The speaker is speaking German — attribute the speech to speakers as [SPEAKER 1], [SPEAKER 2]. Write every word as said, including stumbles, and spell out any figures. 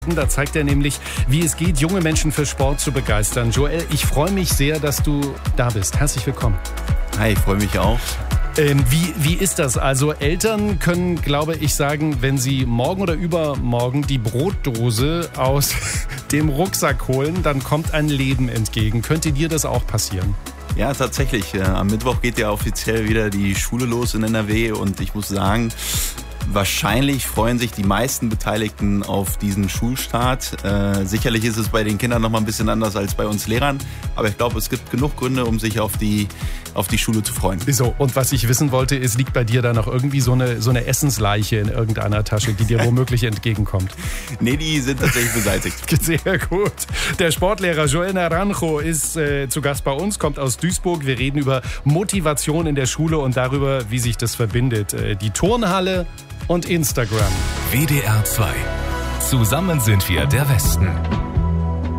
[SPEAKER 1] Da zeigt er nämlich, wie es geht, junge Menschen für Sport zu begeistern. Joel, ich freue mich sehr, dass du da bist. Herzlich willkommen.
[SPEAKER 2] Hi, ich freue mich auch.
[SPEAKER 1] Ähm, wie, wie ist das? Also Eltern können, glaube ich, sagen, wenn sie morgen oder übermorgen die Brotdose aus dem Rucksack holen, dann kommt ein Leben entgegen. Könnte dir das auch passieren?
[SPEAKER 2] Ja, tatsächlich. Am Mittwoch geht ja offiziell wieder die Schule los in N R W und ich muss sagen, wahrscheinlich freuen sich die meisten Beteiligten auf diesen Schulstart. Äh, sicherlich ist es bei den Kindern noch mal ein bisschen anders als bei uns Lehrern, aber ich glaube, es gibt genug Gründe, um sich auf die, auf die Schule zu freuen.
[SPEAKER 1] So, und was ich wissen wollte, ist, liegt bei dir da noch irgendwie so eine, so eine Essensleiche in irgendeiner Tasche, die dir womöglich entgegenkommt?
[SPEAKER 2] Nee, die sind tatsächlich beseitigt.
[SPEAKER 1] Sehr gut. Der Sportlehrer Joel Naranjo ist äh, zu Gast bei uns, kommt aus Duisburg. Wir reden über Motivation in der Schule und darüber, wie sich das verbindet. Äh, die Turnhalle und Instagram.
[SPEAKER 3] W D R zwei. Zusammen sind wir der Westen.